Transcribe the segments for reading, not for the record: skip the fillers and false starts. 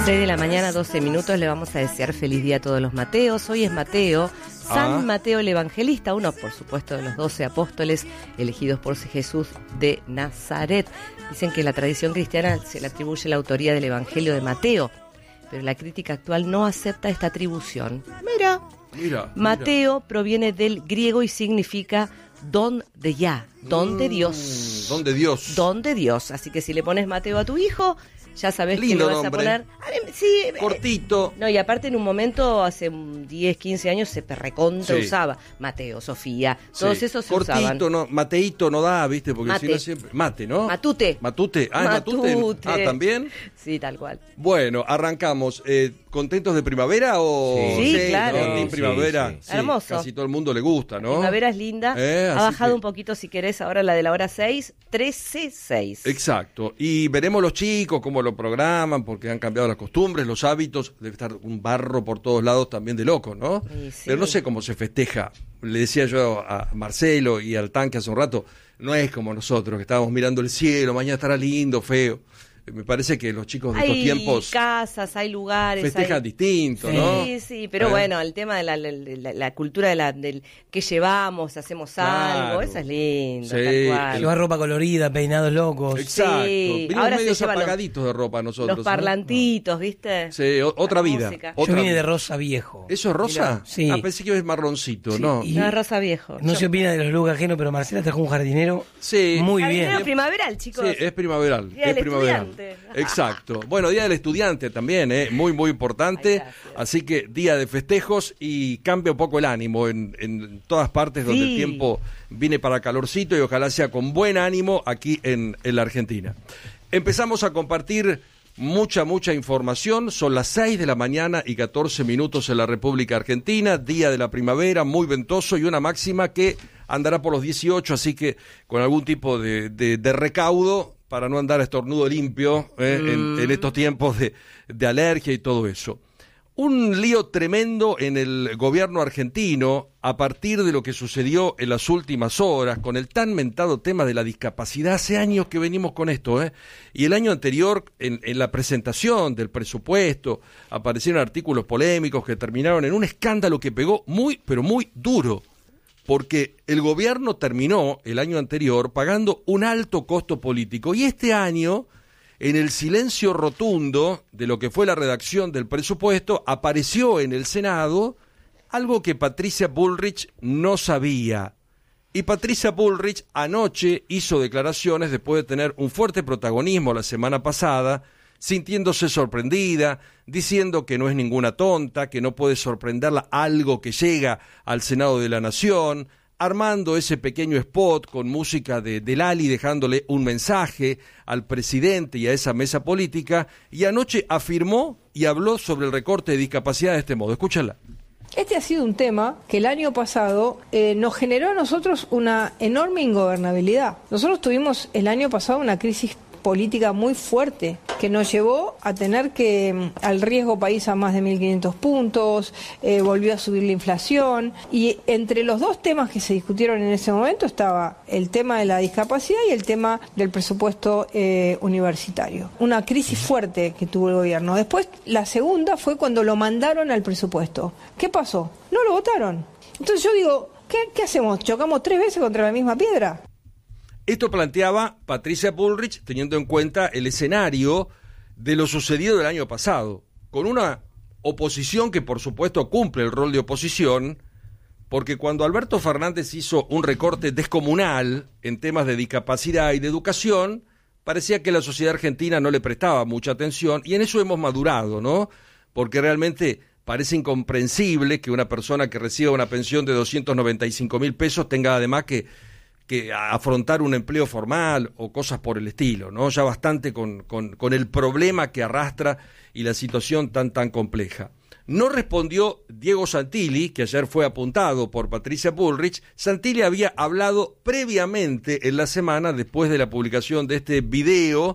6 de la mañana, 12 minutos, le vamos a desear feliz día a todos los Mateos. Hoy es Mateo, San Mateo el Evangelista, uno por supuesto de los 12 apóstoles elegidos por Jesús de Nazaret. Dicen que la tradición cristiana se le atribuye la autoría del Evangelio de Mateo, pero la crítica actual no acepta esta atribución. Mira. Mateo proviene del griego y significa don de Yah, don de Dios. Don de Dios. Don de Dios. Así que si le pones Mateo a tu hijo, ya sabes que le vas nombre. a poner. Sí, cortito. No, y aparte en un momento, hace 10, 15 años, se recontra usaba. Mateo, Sofía, todos esos se cortito, usaban. No, Mateito no da, ¿viste? Porque Mate. si no siempre. Mate, ¿no? Matute. Matute. Matute. ¿También? Sí, tal cual. Bueno, arrancamos. ¿Contentos de primavera o...? Sí, claro. ¿no? Team primavera. Sí. Hermoso. Casi todo el mundo le gusta, ¿no? Primavera es linda. Ha bajado un poquito, si querés, ahora la de la hora 6, 13:06. Exacto. Y veremos los chicos cómo lo programan, porque han cambiado las costumbres, los hábitos. Debe estar un barro por todos lados también de loco, ¿no? Sí. Pero no sé cómo se festeja. Le decía yo a Marcelo y al Tanque hace un rato, no es como nosotros, que estábamos mirando el cielo, mañana estará lindo, feo. Me parece que los chicos de estos tiempos... Hay casas, hay lugares... Festejan distinto, ¿no? Sí, pero bueno, el tema de la cultura del que llevamos, hacemos algo, eso es lindo, tal cual. Llevar ropa colorida, peinados locos. Exacto. Sí. Venimos Ahora medios se llevan apagaditos de ropa nosotros. Los parlantitos, ¿viste? Sí, otra vida. Yo vine de rosa viejo. ¿Eso es rosa? Mirá, sí. Pensé que es marroncito, ¿no? No, es rosa viejo. No se opina de los looks ajenos, pero Marcela trajo un jardinero muy bien. Jardinero primaveral, chicos. Sí, es primaveral. Día del estudiante. Exacto. Bueno, Día del Estudiante también, muy, muy importante. Así que día de festejos y cambia un poco el ánimo en todas partes donde el tiempo viene para calorcito y ojalá sea con buen ánimo aquí en la Argentina. Empezamos a compartir mucha información. Son las 6 de la mañana y 14 minutos en la República Argentina. Día de la primavera, muy ventoso y una máxima que andará por los 18, así que con algún tipo de recaudo para no andar a estornudo limpio en estos tiempos de alergia y todo eso. Un lío tremendo en el gobierno argentino a partir de lo que sucedió en las últimas horas con el tan mentado tema de la discapacidad. Hace años que venimos con esto, y el año anterior en la presentación del presupuesto aparecieron artículos polémicos que terminaron en un escándalo que pegó muy, pero muy duro. Porque el gobierno terminó el año anterior pagando un alto costo político y este año, en el silencio rotundo de lo que fue la redacción del presupuesto, apareció en el Senado algo que Patricia Bullrich no sabía. Y Patricia Bullrich anoche hizo declaraciones después de tener un fuerte protagonismo la semana pasada, sintiéndose sorprendida, diciendo que no es ninguna tonta, que no puede sorprenderla algo que llega al Senado de la Nación, armando ese pequeño spot con música de Lali, dejándole un mensaje al presidente y a esa mesa política, y anoche afirmó y habló sobre el recorte de discapacidad de este modo. Escúchala. Este ha sido un tema que el año pasado nos generó a nosotros una enorme ingobernabilidad. Nosotros tuvimos el año pasado una crisis política muy fuerte que nos llevó a tener que al riesgo país a más de 1.500 puntos, volvió a subir la inflación y entre los dos temas que se discutieron en ese momento estaba el tema de la discapacidad y el tema del presupuesto universitario. Una crisis fuerte que tuvo el gobierno. Después la segunda fue cuando lo mandaron al presupuesto. ¿Qué pasó? No lo votaron. Entonces yo digo, ¿qué hacemos? ¿Chocamos 3 veces contra la misma piedra? Esto planteaba Patricia Bullrich teniendo en cuenta el escenario de lo sucedido el año pasado, con una oposición que por supuesto cumple el rol de oposición, porque cuando Alberto Fernández hizo un recorte descomunal en temas de discapacidad y de educación, parecía que la sociedad argentina no le prestaba mucha atención, y en eso hemos madurado, ¿no? Porque realmente parece incomprensible que una persona que reciba una pensión de 295.000 pesos tenga además que afrontar un empleo formal o cosas por el estilo, ¿no? Ya bastante con el problema que arrastra y la situación tan compleja. No respondió Diego Santilli, que ayer fue apuntado por Patricia Bullrich. Santilli había hablado previamente en la semana, después de la publicación de este video,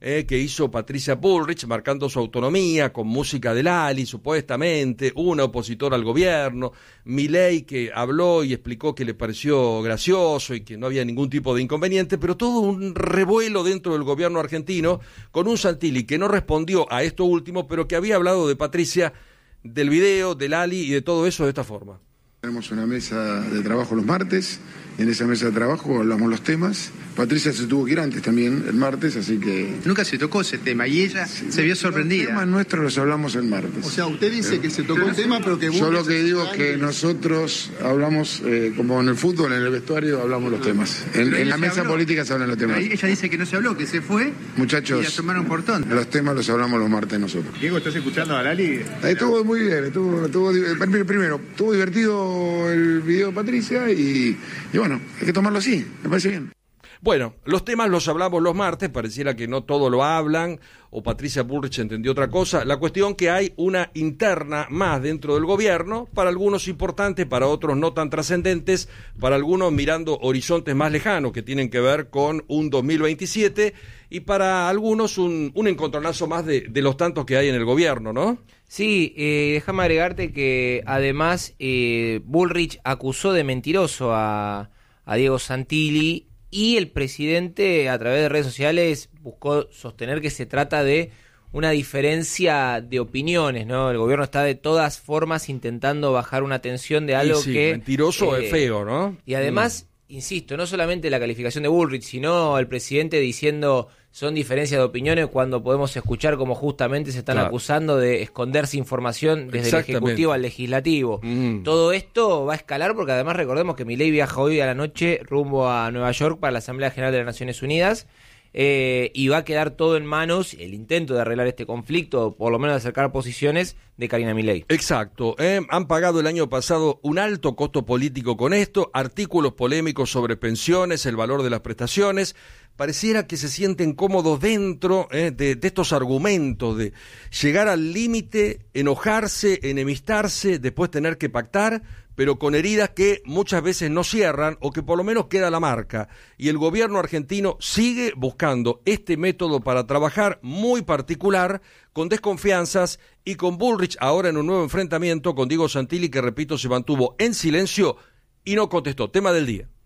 que hizo Patricia Bullrich, marcando su autonomía con música de Lali, supuestamente, una opositora al gobierno, Milei que habló y explicó que le pareció gracioso y que no había ningún tipo de inconveniente, pero todo un revuelo dentro del gobierno argentino con un Santilli que no respondió a esto último, pero que había hablado de Patricia, del video, de Lali y de todo eso de esta forma. Tenemos una mesa de trabajo los martes, y en esa mesa de trabajo hablamos los temas. Patricia se tuvo que ir antes también, el martes, así que... Nunca se tocó ese tema y ella se vio sorprendida. Los temas nuestros los hablamos el martes. O sea, usted dice que se tocó un tema, pero que... Yo lo que digo es que nosotros hablamos, como en el fútbol, en el vestuario, hablamos los temas. En la mesa política se hablan los temas. Pero ella dice que no se habló, que se fue. Muchachos, y la tomaron por tonta. Los temas los hablamos los martes nosotros. Diego, ¿estás escuchando a Lali? Estuvo muy bien, primero, estuvo divertido el video de Patricia y bueno, hay que tomarlo así, me parece bien. Bueno, los temas los hablamos los martes, pareciera que no todo lo hablan, o Patricia Bullrich entendió otra cosa. La cuestión que hay una interna más dentro del gobierno, para algunos importantes, para otros no tan trascendentes, para algunos mirando horizontes más lejanos que tienen que ver con un 2027, y para algunos un encontronazo más de los tantos que hay en el gobierno, ¿no? Sí, déjame agregarte que además Bullrich acusó de mentiroso a Diego Santilli, y el presidente a través de redes sociales buscó sostener que se trata de una diferencia de opiniones, ¿no? El gobierno está de todas formas intentando bajar una tensión de algo que... mentiroso es feo, ¿no? Y además, insisto, no solamente la calificación de Bullrich, sino el presidente diciendo son diferencias de opiniones cuando podemos escuchar como justamente se están acusando de esconderse información desde el Ejecutivo al Legislativo. Todo esto va a escalar porque además recordemos que Milei viaja hoy a la noche rumbo a Nueva York para la Asamblea General de las Naciones Unidas y va a quedar todo en manos el intento de arreglar este conflicto, o por lo menos de acercar posiciones de Karina Milei. Exacto, han pagado el año pasado un alto costo político con esto, artículos polémicos sobre pensiones, el valor de las prestaciones. Pareciera que se sienten cómodos dentro de estos argumentos de llegar al límite, enojarse, enemistarse, después tener que pactar, pero con heridas que muchas veces no cierran o que por lo menos queda la marca. Y el gobierno argentino sigue buscando este método para trabajar muy particular, con desconfianzas y con Bullrich ahora en un nuevo enfrentamiento con Diego Santilli, que repito se mantuvo en silencio y no contestó. Tema del día.